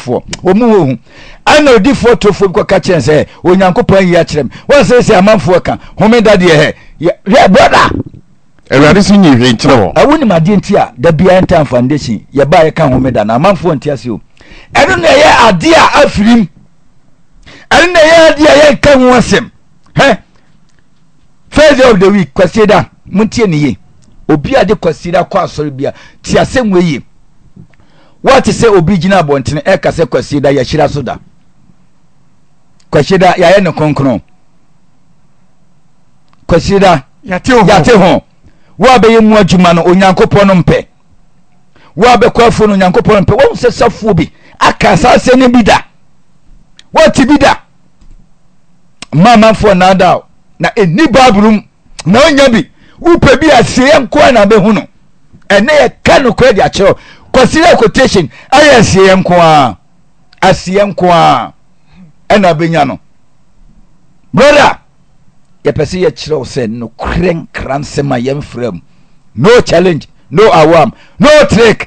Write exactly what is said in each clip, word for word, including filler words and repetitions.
fo omu wo ana odi photo fo ko ka chen say onyankopon yi a kire me won say say amanfo ka homeda de he he brother Everybody sing you in trouble. I wouldn't imagine tia the behind time foundation ye buy a can homeda na amanfo ntiase o eno na ye ade a afirim eno na ye ade a ye kan ho asem he first day of the week consider muntie ne ye obi ade consider kwa asori bia ti asem we ye what say obi gina bontene e ka se consider ya shira soda consider ya ye ne konkron consider ya te ho ya te ho wa be yemu adwuma no onyankopon no mpe wa be kwafo no onyankopon mpe wo se safo bi aka sase ne bida what bida mama fo na da na eni babrum na onya bi upe bi asie nko na be hu no ene ye ka no kwa dia chero consider quotation aye asie nko a asie nko a ena benya no brother ye pese ye chero se no kren kransema yem frem no challenge no awam no trick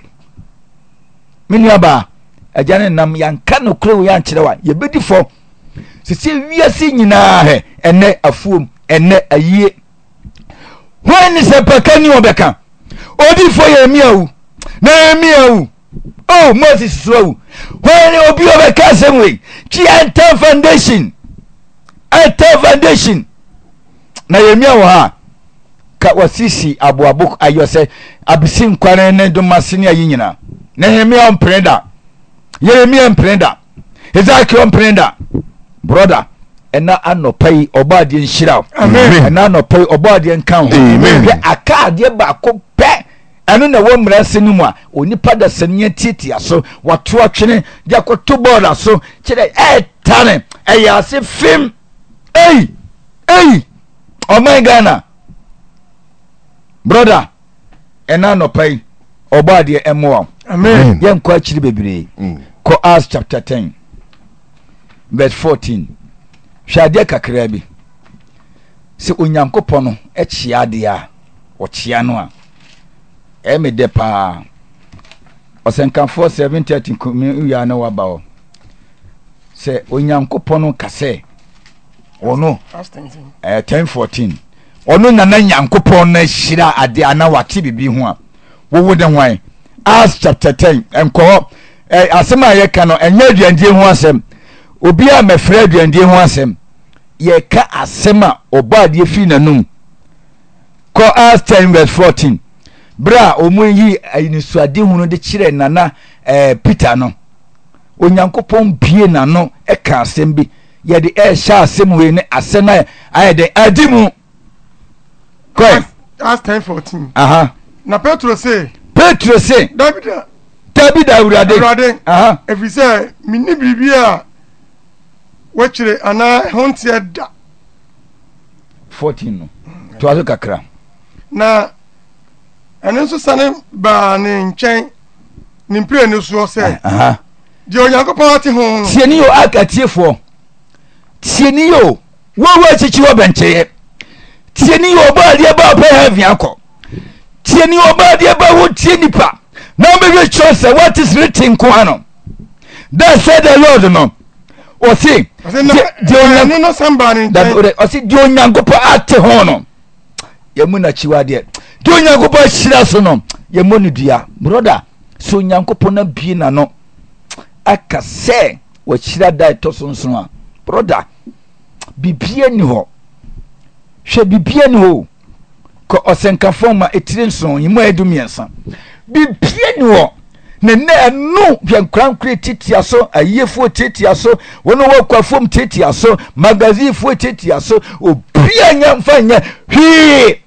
miniaba ajane nam yanka no kre wo yan cherewa ye bedi fo sisi wiase nyina he ene afuom ene ayie when is a pakani obeka odi fo ye miawu na miawu oh Moses so when obi obeka semwe chi enter foundation enter foundation na ye miawu ha ka wasisi aboabo ayose abisin kware ne do masini ayi nyina na ye miawu mprenda Yeremia mprenda Ezekiel mprenda brother ena anopai obade nshira amen ena anopai obade nkan ho amen akade ba ko pe eno na wo mra senu mu a onipa da sanye titi aso wato atwene de akoto board so kire eh tane eh ya se film eh eh oh my Ghana brother ena anopai obade emo amen yen kwa chiri bebire ko Acts chapter ten verse fourteen hwade kakra bi se onyankopon no e chia de a o chia no a e me de pa osenkan four seven thirty komi ya na waba o se onyankopon no kase ono eh ten fourteen ono na na nyankopon na hira ade ana wate bibi ho a wo wo de hwan Acts chapter ten enko eh asema ye ka no enye aduandie ho asem obi a mefra aduandie ho asem ye ka asema obade fi nanum ko Acts ten verse fourteen bra omunyi ayinisuade hunu de kire nana eh Peter no onyankopon bie nano e ka asem bi ye de e sha asem we ne asena aye de adimu ko Acts ten fourteen aha na Petro say Petro say David David awurade awurade aha efise minni bibia wachire ana hontie da fourteen no to azo kakra na ene so sane ba ne nchen ni mpire ne so se aha di onyankopon ate ho no tieni yo akatiefo tieni yo wo wo chichi wo bencheye tieni yo ba de ba pa heaven akọ tieni yo ba de ba wo tieni pa na be we chose what is written kwano that said the Lord no o si di onyankopon no samba ne nchen o si di onyankopon ate ho no yemu na chiwade di onyankopon hira so no yemu ne dua brother so onyankopon na bie na no aka se wa hira dai to sonson a brother bibie ni ho hwe bibie ni ho ko osenkafo ma etire nson yemu edumiensa bibie ni ho ne na no hwankran kre titia so ayefo titia so wono wakwafom titia so magazine fo titia so obia nya mfanya hwi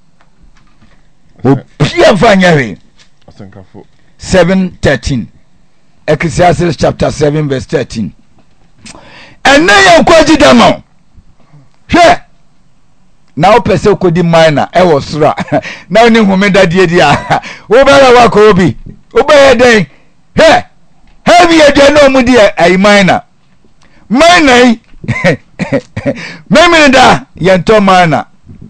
obia mfanya hwi Osenkafo seven thirteen Ecclesiastes chapter seven verse thirteen ene yankwaji dama hwe na opese okodi minor e wo sura na oni homeda die dia wo bala wako obi obeye den he heavy ade no mu die ai minor minor memene da yento minor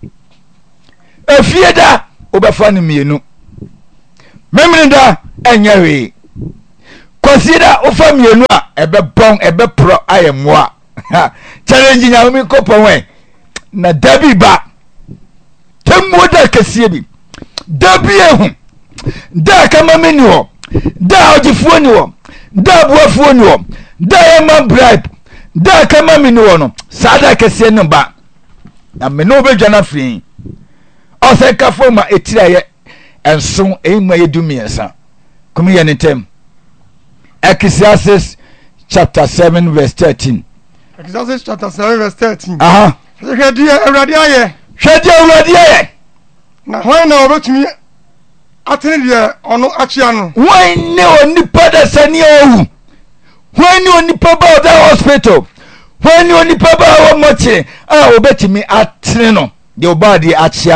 efie da obefa ne mienu memene da enyewe consider ofa mienu a ebe pon ebe pro ayemwa challenge nya mi ko pon we na dabi ba temu da kasie bi dabi ehu da kama meni ho da ojifuo ni ho da buafuo ni ho da yema bribe da kama meni ho no sada kasie no ba na me no be dwana firi o se ka foma etira ye enso emu ayedumi ensa komi ye nentem Ecclesiastes chapter seven verse thirteen. Ecclesiastes chapter seven verse thirteen. Aha. Hwede awurade aye. Hwede awurade aye. Na hwan na obetumi atene de ono achia no. Hwan ne onipa da sani owu. Hwan ne onipa ba da hospital. Hwan ne onipa ba wo moche a obetumi atene no. De obadi achia